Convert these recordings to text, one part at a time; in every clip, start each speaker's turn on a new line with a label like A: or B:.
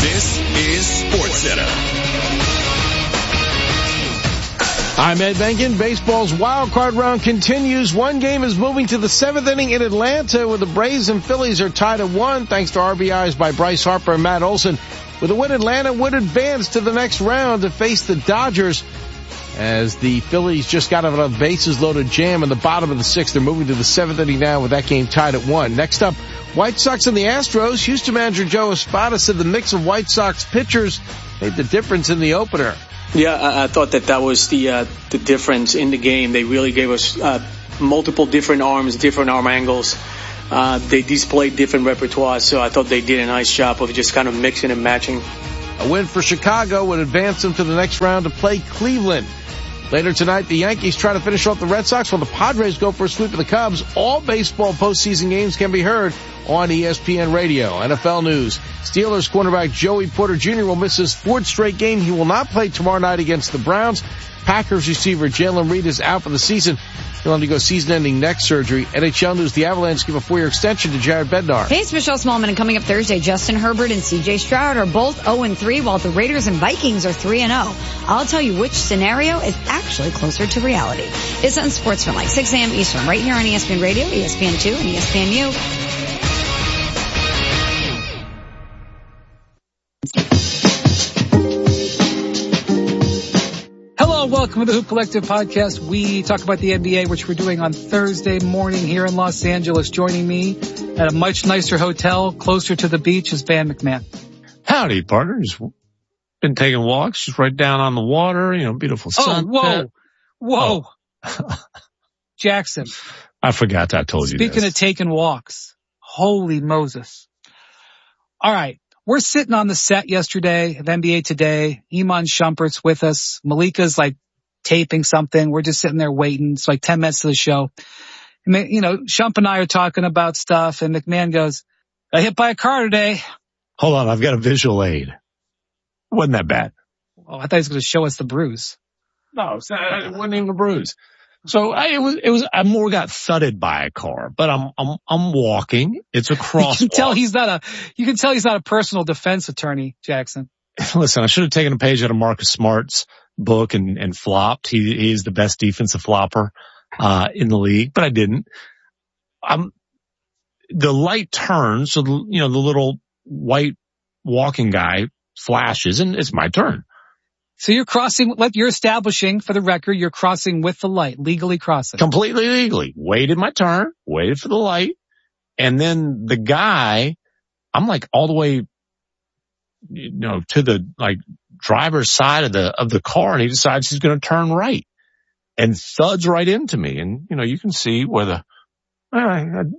A: This is SportsCenter.
B: I'm Ed Benkin. Baseball's wild card round continues. One game is moving to the seventh inning in Atlanta, where the Braves and Phillies are tied at 1, thanks to RBIs by Bryce Harper and Matt Olson. With a win, Atlanta would advance to the next round to face the Dodgers, as the Phillies just got out of a bases-loaded jam in the bottom of the sixth. They're moving to the seventh inning now with that game tied at 1. Next up, White Sox and the Astros. Houston manager Joe Espada said the mix of White Sox pitchers made the difference in the opener.
C: Yeah, I thought that was the difference in the game. They really gave us multiple different arms, different arm angles. They displayed different repertoire, so I thought they did a nice job of just kind of mixing and matching.
B: A win for Chicago would advance them to the next round to play Cleveland. Later tonight, the Yankees try to finish off the Red Sox while the Padres go for a sweep of the Cubs. All baseball postseason games can be heard on ESPN Radio. NFL news. Steelers cornerback Joey Porter Jr. will miss his fourth straight game. He will not play tomorrow night against the Browns. Packers receiver Jalen Reed is out for the season. He'll undergo season-ending neck surgery. NHL news, the Avalanche give a 4-year extension to Jared Bednar.
D: Hey, it's Michelle Smallman, and coming up Thursday, Justin Herbert and C.J. Stroud are both 0-3, while the Raiders and Vikings are 3-0. I'll tell you which scenario is actually closer to reality. It's on Sports from like 6 a.m. Eastern, right here on ESPN Radio, ESPN2, and ESPNU.
E: Welcome to the Hoop Collective podcast. We talk about the NBA, which we're doing on Thursday morning here in Los Angeles. Joining me at a much nicer hotel closer to the beach is Van McMahon.
F: Howdy, partners. Been taking walks just right down on the water, beautiful sunset.
E: Whoa. Jackson.
F: I forgot I told you this.
E: Speaking of taking walks, holy Moses. All right. We're sitting on the set yesterday of NBA Today. Iman Shumpert's with us. Malika's like taping something. We're just sitting there waiting. It's like 10 minutes to the show. Shump and I are talking about stuff, and McMahon goes, "I hit by a car today."
F: Hold on, I've got a visual aid. Wasn't that bad.
E: Oh, I thought he was going to show us the bruise.
F: No, it wasn't even a bruise. So I more got thudded by a car, but I'm walking. It's a crosswalk.
E: You can tell he's not a personal defense attorney, Jackson.
F: Listen, I should have taken a page out of Marcus Smart's book and flopped. He is the best defensive flopper, in the league, but I didn't. The light turns, so the little white walking guy flashes, and it's my turn.
E: So you're crossing, you're establishing for the record, you're crossing with the light, legally crossing.
F: Completely legally. Waited my turn, waited for the light, and then the guy, I'm like all the way, to the driver's side of the car, and he decides he's going to turn right and thuds right into me. And, you can see where the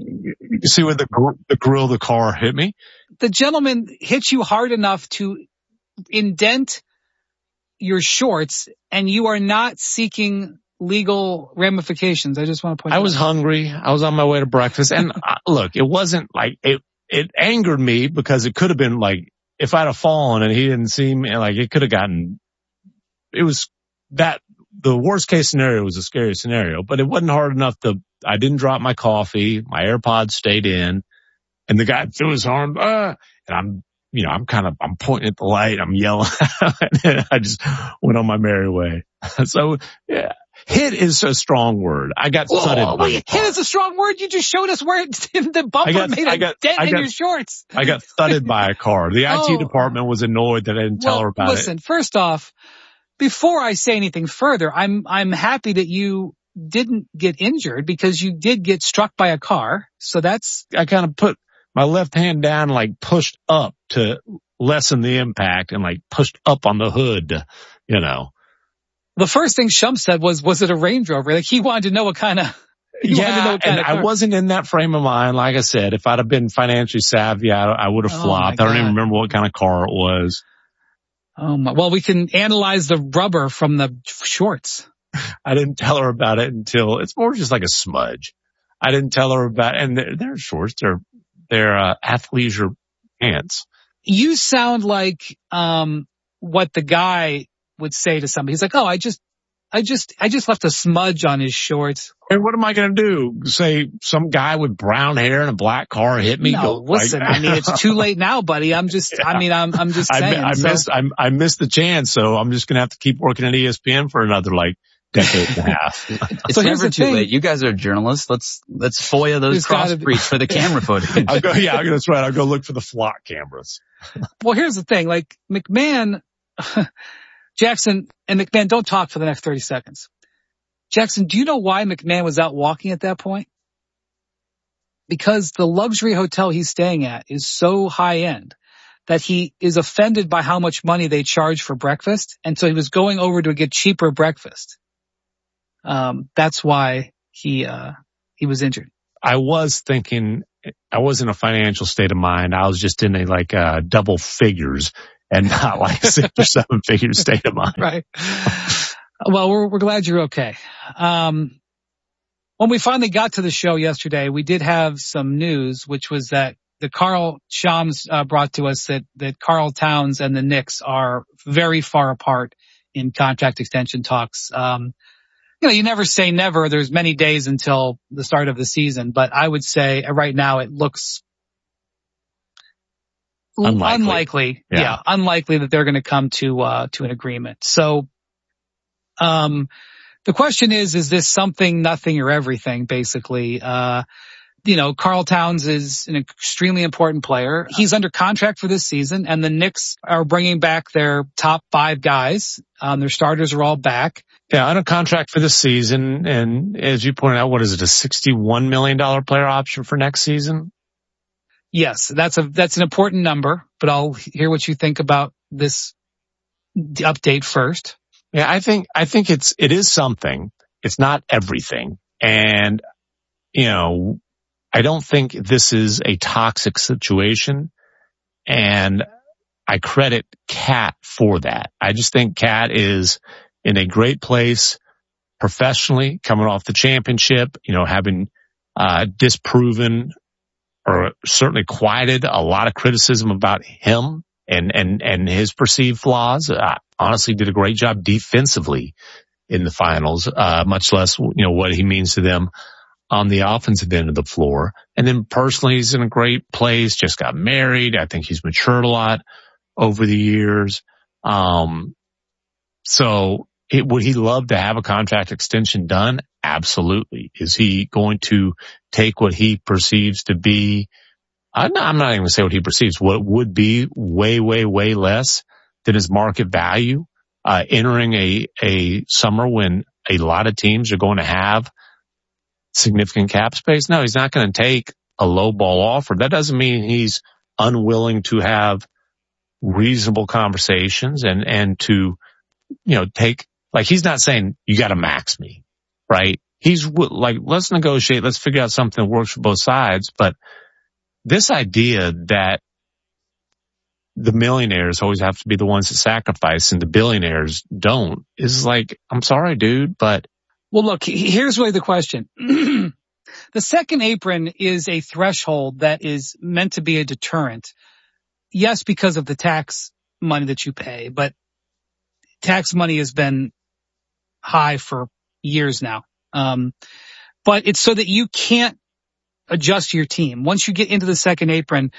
F: grill of the car hit me.
E: The gentleman hit you hard enough to indent your shorts, and you are not seeking legal ramifications. I just want to point out.
F: I was hungry. I was on my way to breakfast. And look, it wasn't it angered me because it could have been if I'd have fallen and he didn't see me, it could have gotten, the worst case scenario was a scary scenario, but it wasn't hard enough I didn't drop my coffee. My AirPods stayed in, and the guy threw his arm, and I'm pointing at the light, I'm yelling, and I just went on my merry way. So, yeah, hit is a strong word. I got thudded.
E: Hit is a strong word? You just showed us where the bumper made a dent in your shorts.
F: I got thudded by a car. The IT department was annoyed that I didn't tell her about it.
E: Listen, first off, before I say anything further, I'm happy that you didn't get injured because you did get struck by a car. So I kind of put my left hand down, pushed up to lessen the impact, and pushed up on the hood, The first thing Shump said was it a Range Rover? He wanted to know what kind of.
F: I wasn't in that frame of mind. Like I said, if I'd have been financially savvy, I would have flopped. I don't even remember what kind of car it was.
E: Oh my! Well, we can analyze the rubber from the shorts.
F: I didn't tell her about it until it's more just like a smudge. I didn't tell her about it, and they're shorts. They're athleisure pants.
E: You sound like what the guy would say to somebody. He's like, "Oh, I just I just left a smudge on his shorts.
F: And what am I going to do? Say some guy with brown hair and a black car hit me?
E: No, listen, I mean, it's too late now, buddy. I'm just saying.
F: I missed the chance, so I'm just going to have to keep working at ESPN for another decade and a half.
G: It's so never too late. You guys are journalists. Let's FOIA those cross breeds for the camera footage.
F: That's right. I'll go look for the flock cameras.
E: Well, here's the thing. McMahon, Jackson and McMahon, don't talk for the next 30 seconds. Jackson, do you know why McMahon was out walking at that point? Because the luxury hotel he's staying at is so high end that he is offended by how much money they charge for breakfast. And so he was going over to get cheaper breakfast. That's why he was injured.
F: I was thinking, I was in a financial state of mind. I was just in a double figures and not 6 or 7 figure state of mind.
E: Right. Well, we're glad you're okay. When we finally got to the show yesterday, we did have some news, which was that the Carl Shams brought to us that Karl Towns and the Knicks are very far apart in contract extension talks. You never say never. There's many days until the start of the season, but I would say right now it looks unlikely. Yeah, unlikely that they're going to come to an agreement. So, the question is this something, nothing, or everything, basically? Karl Towns is an extremely important player. He's under contract for this season, and the Knicks are bringing back their top 5 guys. Their starters are all back.
F: Yeah, under contract for this season, and as you pointed out, what is it, a $61 million player option for next season?
E: Yes, that's an important number, but I'll hear what you think about this update first.
F: Yeah, I think it is something. It's not everything. And, I don't think this is a toxic situation. And I credit Cat for that. I just think Cat is in a great place professionally, coming off the championship, having disproven or certainly quieted a lot of criticism about him and his perceived flaws. Honestly did a great job defensively in the finals, much less, what he means to them on the offensive end of the floor. And then personally, he's in a great place, just got married. I think he's matured a lot over the years. So would he love to have a contract extension done? Absolutely. Is he going to take what he perceives to be, I'm not even going to say what he perceives, what would be way, way, way less than his market value, entering a summer when a lot of teams are going to have significant cap space? No, he's not going to take a low ball offer. That doesn't mean he's unwilling to have reasonable conversations and to, take, he's not saying you got to max me, right? He's let's negotiate. Let's figure out something that works for both sides. But this idea that the millionaires always have to be the ones that sacrifice and the billionaires don't is I'm sorry, dude, but.
E: Well, look, here's really the question. The second apron is a threshold that is meant to be a deterrent. Yes, because of the tax money that you pay, but tax money has been high for years now. But it's so that you can't adjust your team. Once you get into the second apron,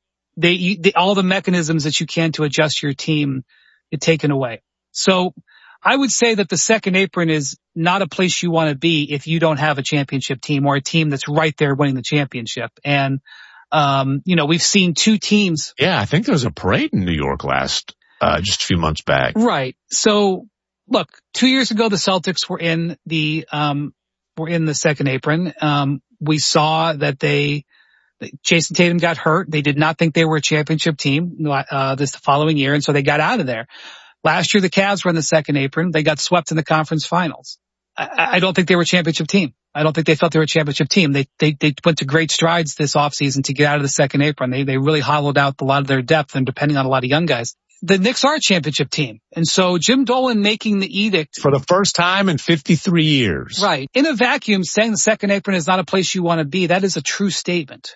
E: all the mechanisms that you can to adjust your team get taken away. So I would say that the second apron is not a place you want to be if you don't have a championship team or a team that's right there winning the championship. And, we've seen 2 teams.
F: Yeah, I think there was a parade in New York just a few months back.
E: Right. So look, 2 years ago, the Celtics were in the second apron. We saw that Jason Tatum got hurt. They did not think they were a championship team, this following year. And so they got out of there. Last year, the Cavs were in the second apron. They got swept in the conference finals. I don't think they were a championship team. I don't think they felt they were a championship team. They went to great strides this offseason to get out of the second apron. They really hollowed out a lot of their depth and depending on a lot of young guys. The Knicks are a championship team. And so Jim Dolan making the edict.
F: For the first time in 53 years.
E: Right. In a vacuum, saying the second apron is not a place you want to be, that is a true statement.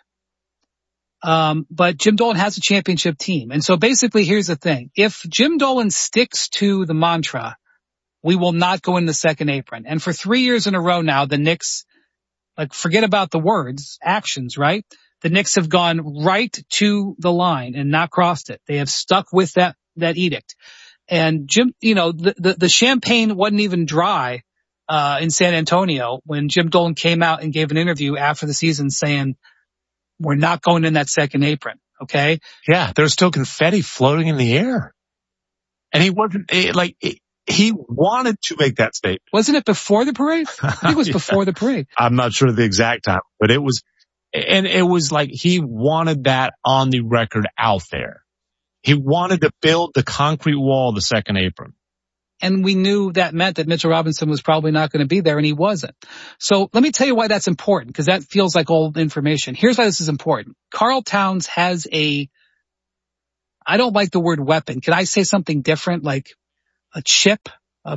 E: But Jim Dolan has a championship team. And so basically, here's the thing. If Jim Dolan sticks to the mantra we will not go in the second apron. And for 3 years in a row now, the Knicks, like, forget about the words, actions, right? The Knicks have gone right to the line and not crossed it. They have stuck with that edict. And Jim, the champagne wasn't even dry, in San Antonio when Jim Dolan came out and gave an interview after the season saying, we're not going in that second apron. Okay.
F: Yeah. There's still confetti floating in the air. And he wasn't he wanted to make that statement.
E: Wasn't it before the parade? I think it was before the parade.
F: I'm not sure the exact time, but it was like he wanted that on the record out there. He wanted to build the concrete wall of the second apron.
E: And we knew that meant that Mitchell Robinson was probably not going to be there, and he wasn't. So let me tell you why that's important, because that feels like old information. Here's why this is important. Karl Towns has I don't like the word weapon. Can I say something different, like a chip, a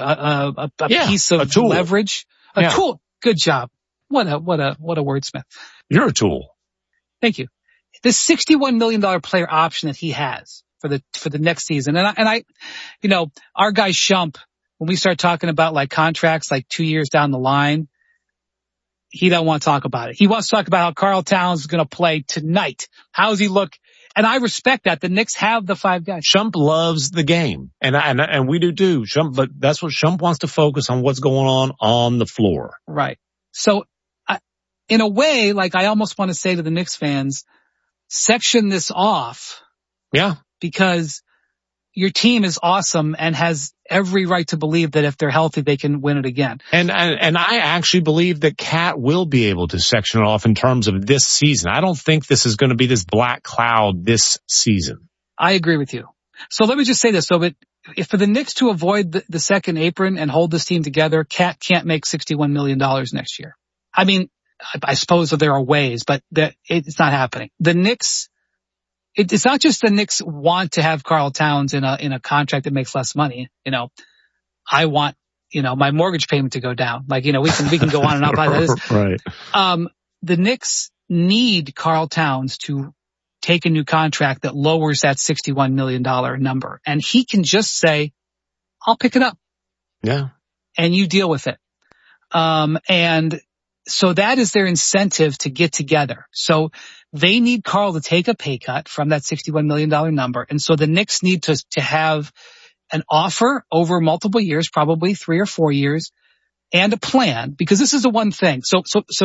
E: piece of leverage? A tool. Good job. What a wordsmith.
F: You're a tool.
E: Thank you. This $61 million player option that he has for the next season. And I, our guy Shump, when we start talking about like contracts, like 2 years down the line, he don't want to talk about it. He wants to talk about how Karl Towns is going to play tonight. How does he look? And I respect that. The Knicks have the 5 guys.
F: Shump loves the game. And we do too. But that's what Shump wants to focus on, what's going on the floor.
E: Right. So in a way, like, I almost want to say to the Knicks fans, section this off.
F: Yeah.
E: Because your team is awesome and has every right to believe that if they're healthy, they can win it again.
F: And I actually believe that Cat will be able to section it off in terms of this season. I don't think this is going to be this black cloud this season.
E: I agree with you. So let me just say this. So, but if for the Knicks to avoid the second apron and hold this team together, Cat can't make $61 million next year. I mean, I suppose that there are ways, but it's not happening. The Knicks, it's not just the Knicks want to have Karl Towns in a contract that makes less money. I want, my mortgage payment to go down. Like, we can go on and on like this.
F: Right.
E: The Knicks need Karl Towns to take a new contract that lowers that $61 million number. And he can just say, I'll pick it up.
F: Yeah.
E: And you deal with it. And so that is their incentive to get together. So they need Karl to take a pay cut from that $61 million number. And so the Knicks need to have an offer over multiple years, probably 3 or 4 years, and a plan, because this is the one thing. So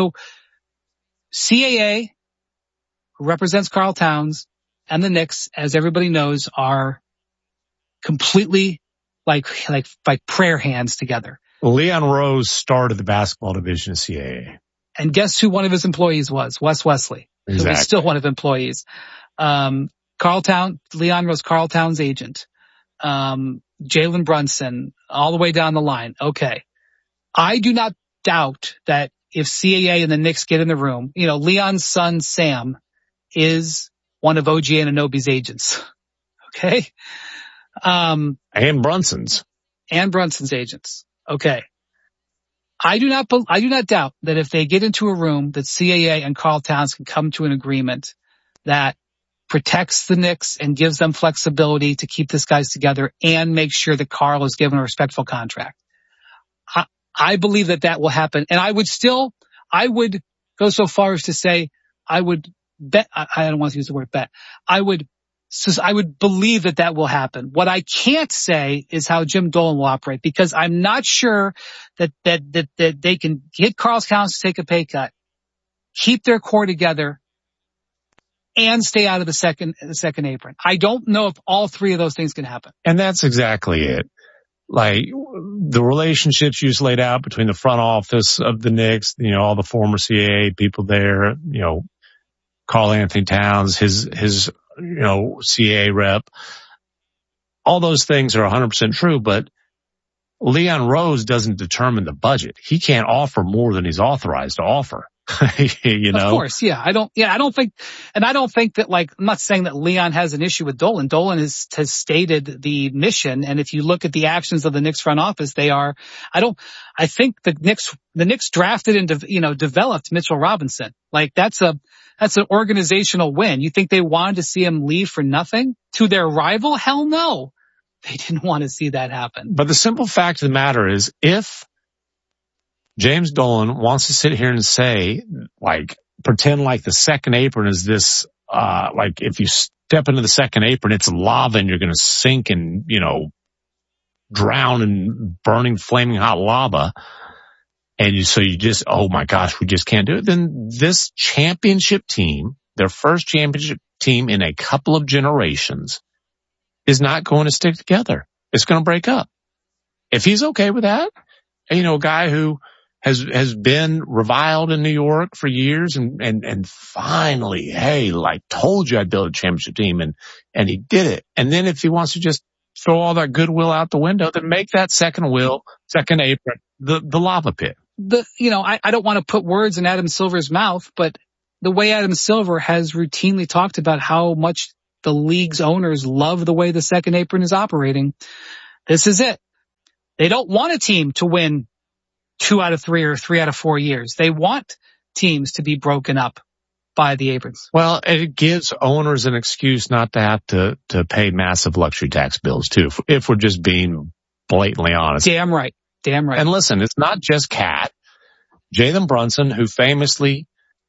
E: CAA, who represents Karl Towns, and the Knicks, as everybody knows, are completely like prayer hands together.
F: Leon Rose started the basketball division of CAA.
E: And guess who one of his employees was? Wes Wesley.
F: Exactly.
E: Who was still one of employees. Leon Rose, Karl Towns' agent. Jalen Brunson, all the way down the line. Okay. I do not doubt that if CAA and the Knicks get in the room, Leon's son, Sam, is one of OG Anunoby's agents. Okay.
F: And Brunson's
E: agents. Okay. I do not doubt that if they get into a room that CAA and Karl Towns can come to an agreement that protects the Knicks and gives them flexibility to keep this guys together and make sure that Karl is given a respectful contract. I believe that will happen. And I would go so far as to say, I would bet, I don't want to use the word bet. I would believe that will happen. What I can't say is how Jim Dolan will operate, because I'm not sure that they can get Karl Towns to take a pay cut, keep their core together, and stay out of the second apron. I don't know if all 3 of those things can happen.
F: And that's exactly it. Like, the relationships you just laid out between the front office of the Knicks, all the former CAA people there, Karl Anthony Towns, his CAA rep, all those things are 100% true, but Leon Rose doesn't determine the budget. He can't offer more than he's authorized to offer. Of
E: course, yeah. I don't think that, like, I'm not saying that Leon has an issue with Dolan. Dolan has stated the mission, and if you look at the actions of the Knicks front office, I think the Knicks drafted and developed Mitchell Robinson. Like, that's an organizational win. You think they wanted to see him leave for nothing to their rival? Hell no. They didn't want to see that happen.
F: But the simple fact of the matter is, if James Dolan wants to sit here and say, like, pretend like the second apron is this, like if you step into the second apron, it's lava and you're going to sink and, drown in burning, flaming hot lava. And so you just, oh my gosh, we just can't do it. Then this championship team, their first championship team in a couple of generations, is not going to stick together. It's going to break up. If he's okay with that, a guy who has been reviled in New York for years and finally, hey, like told you I'd build a championship team and he did it. And then if he wants to just throw all that goodwill out the window, then make that second apron, the lava pit.
E: I don't want to put words in Adam Silver's mouth, but the way Adam Silver has routinely talked about how much the league's owners love the way the second apron is operating, this is it. They don't want a team to win 2 out of 3 or 3 out of 4 years. They want teams to be broken up by the aprons.
F: Well, it gives owners an excuse not to have to pay massive luxury tax bills too, if we're just being blatantly honest.
E: Damn right.
F: And listen, it's not just Cat. Jalen Brunson, who famously,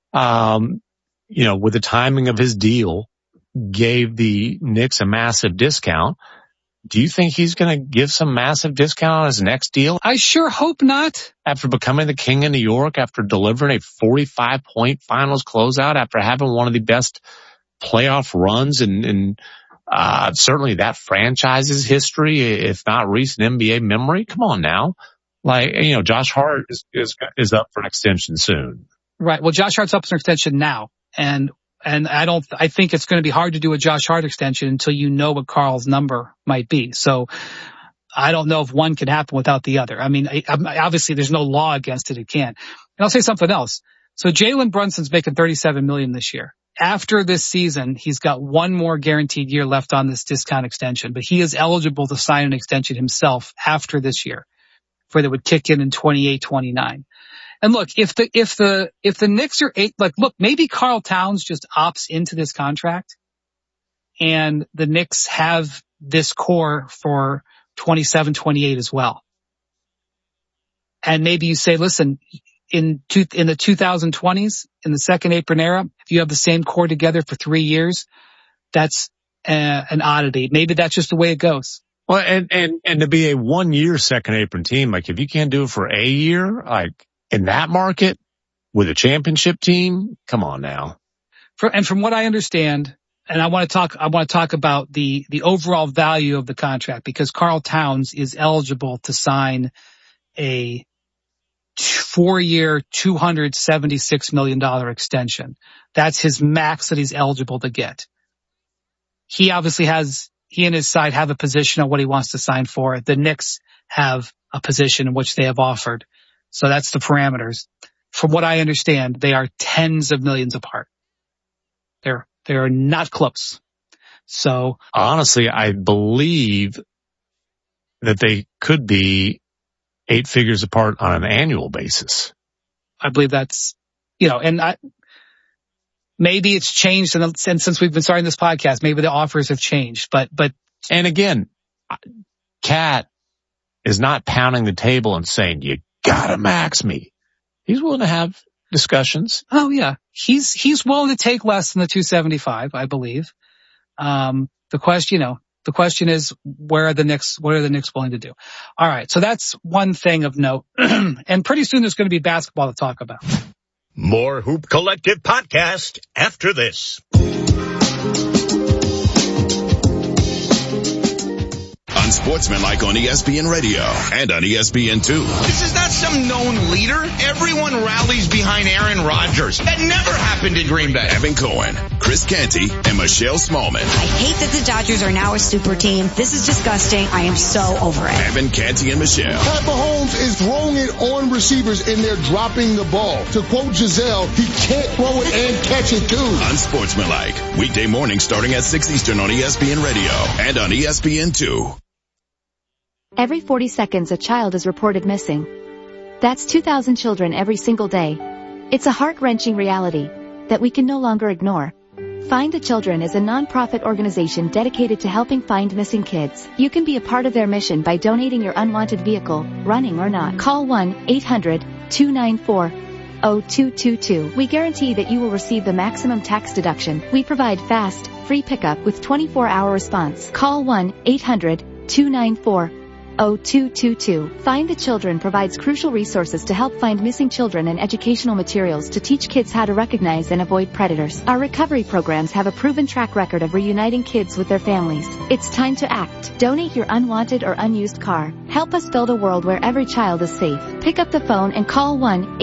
F: with the timing of his deal, gave the Knicks a massive discount. Do you think he's going to give some massive discount on his next deal?
E: I sure hope not.
F: After becoming the king of New York, after delivering a 45-point finals closeout, after having one of the best playoff runs in certainly that franchise's history, if not recent NBA memory. Come on now. Like, Josh Hart is up for an extension soon.
E: Right. Well, Josh Hart's up for an extension now. And I think it's going to be hard to do a Josh Hart extension until you know what Karl's number might be. So I don't know if one can happen without the other. I mean, obviously there's no law against it. It can't. And I'll say something else. So Jalen Brunson's making $37 million this year. After this season, he's got one more guaranteed year left on this discount extension, but he is eligible to sign an extension himself after this year, where they would kick in 28, 29. And look, if the Knicks are maybe Karl Towns just opts into this contract and the Knicks have this core for 27, 28 as well. And maybe you say, listen, in the 2020s, in the second apron era, if you have the same core together for 3 years, that's an oddity. Maybe that's just the way it goes.
F: Well, and to be a 1 year second apron team, like if you can't do it for a year, like in that market with a championship team, come on now.
E: From what I understand, and I want to talk about the overall value of the contract, because Karl Towns is eligible to sign a 4-year, $276 million extension. That's his max that he's eligible to get. He and his side have a position on what he wants to sign for. The Knicks have a position in which they have offered. So that's the parameters. From what I understand, they are tens of millions apart. They're not close. So
F: honestly, I believe that they could be 8 figures apart on an annual basis.
E: I believe that's, maybe it's changed since we've been starting this podcast. Maybe the offers have changed, but.
F: And again, Cat is not pounding the table and saying, you gotta max me. He's willing to have discussions.
E: Oh yeah. He's willing to take less than the 275, I believe. The question is, what are the Knicks willing to do? All right. So that's one thing of note. And pretty soon there's going to be basketball to talk about.
A: More Hoop Collective podcast after this. Unsportsmanlike on ESPN Radio and on ESPN2.
H: This is not some known leader. Everyone rallies behind Aaron Rodgers. That never happened in Green Bay.
A: Evan Cohen, Chris Canty, and Michelle Smallman.
D: I hate that the Dodgers are now a super team. This is disgusting. I am so over it.
A: Evan, Canty, and Michelle.
I: Pat Mahomes is throwing it on receivers and they're dropping the ball. To quote Giselle, he can't throw it and catch it too.
A: Unsportsmanlike. Weekday morning starting at 6 Eastern on ESPN Radio and on ESPN2.
J: Every 40 seconds a child is reported missing. That's 2,000 children every single day. It's a heart-wrenching reality that we can no longer ignore. Find the Children is a non-profit organization dedicated to helping find missing kids. You can be a part of their mission by donating your unwanted vehicle, running or not. Call 1-800-294-0222. We guarantee that you will receive the maximum tax deduction. We provide fast, free pickup with 24-hour response. Call 1-800-294-0222. Find the Children provides crucial resources to help find missing children and educational materials to teach kids how to recognize and avoid predators. Our recovery programs have a proven track record of reuniting kids with their families. It's time to act. Donate your unwanted or unused car. Help us build a world where every child is safe. Pick up the phone and call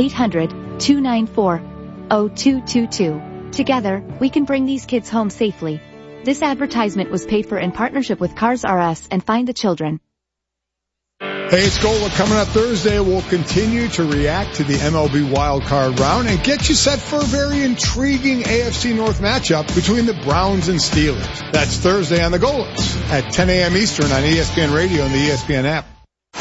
J: 1-800-294-0222. Together, we can bring these kids home safely. This advertisement was paid for in partnership with Cars R Us and Find the Children.
K: Hey, it's Gola. Coming up Thursday, we'll continue to react to the MLB wildcard round and get you set for a very intriguing AFC North matchup between the Browns and Steelers. That's Thursday on the Golas at 10 a.m. Eastern on ESPN Radio and the ESPN app.